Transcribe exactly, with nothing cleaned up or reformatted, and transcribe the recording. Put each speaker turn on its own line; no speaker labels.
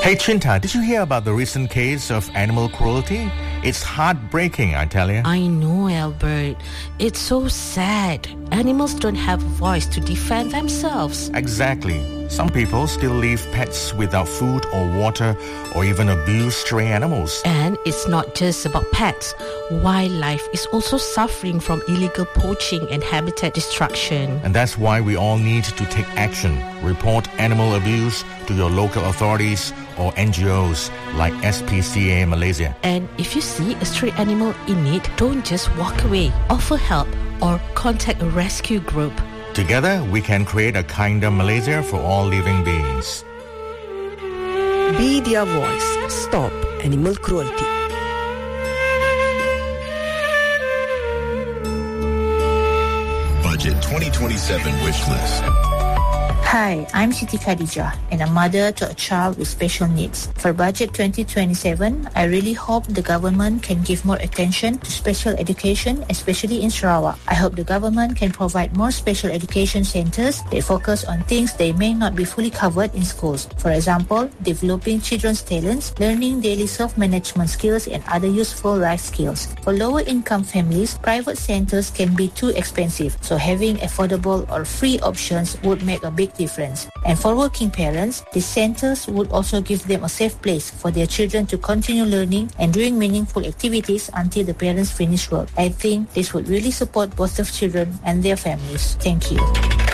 Hey Chinta, did you hear about the recent case of animal cruelty? It's heartbreaking, I tell you.
I know, Albert. It's so sad. Animals don't have a voice to defend themselves.
Exactly. Some people still leave pets without food or water, or even abuse stray animals.
And it's not just about pets. Wildlife is also suffering from illegal poaching and habitat destruction.
And that's why we all need to take action. Report animal abuse to your local authorities or N G Os like S P C A Malaysia.
And if you see a stray animal in need, don't just walk away. Offer help or contact a rescue group.
Together, we can create a kinder Malaysia for all living beings.
Be their voice. Stop animal cruelty.
Budget twenty twenty-seven wish list.
Hi, I'm Siti Khadijah and a mother to a child with special needs. For Budget twenty twenty-seven, I really hope the government can give more attention to special education, especially in Sarawak. I hope the government can provide more special education centers that focus on things they may not be fully covered in schools. For example, developing children's talents, learning daily self-management skills and other useful life skills. For lower income families, private centers can be too expensive, so having affordable or free options would make a big difference. And for working parents, these centers would also give them a safe place for their children to continue learning and doing meaningful activities until the parents finish work. I think this would really support both the children and their families. Thank you.